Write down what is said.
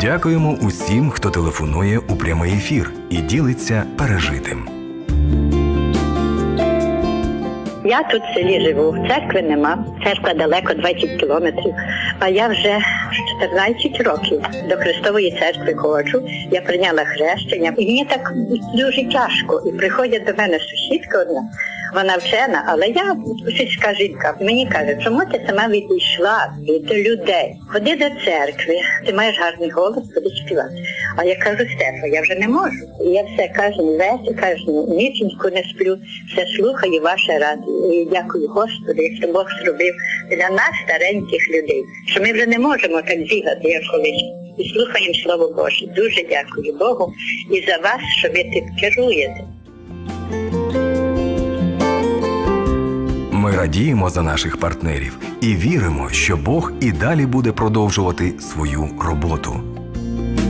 Дякуємо усім, хто телефонує у прямий ефір і ділиться пережитим. Я тут в селі живу, церкви нема, церква далеко 20 кілометрів, а я вже 14 років до Христової церкви ходжу, я прийняла хрещення, і мені так дуже тяжко, і приходять до мене сусідка одна, вона вчена, але я сільська жінка, мені каже, чому ти сама відійшла від людей, ходи до церкви, ти маєш гарний голос, ходи співати. А я кажу, Стефа, я вже не можу. І я все кожен вечір, кожну ніченьку не сплю, все слухаю ваше радіо. І дякую Господу, якщо Бог зробив для нас, стареньких людей, що ми вже не можемо так бігати, як колись. І слухаємо Слово Боже. Дуже дякую Богу і за вас, що ви тим керуєте. Ми радіємо за наших партнерів і віримо, що Бог і далі буде продовжувати свою роботу.